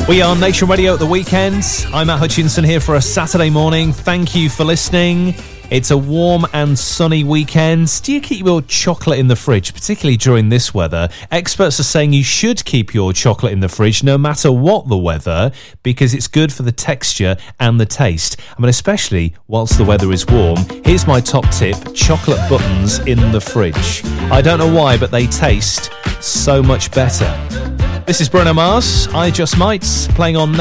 We are Nation Radio at the weekend. I'm Matt Hutchinson here for a Saturday morning. Thank you for listening. It's a warm and sunny weekend. Do you keep your chocolate in the fridge, particularly during this weather? Experts are saying you should keep your chocolate in the fridge no matter what the weather, because it's good for the texture and the taste. I mean, especially whilst the weather is warm. Here's my top tip: chocolate buttons in the fridge. I don't know why, but they taste so much better. This is Bruno Mars, I Just Might, playing on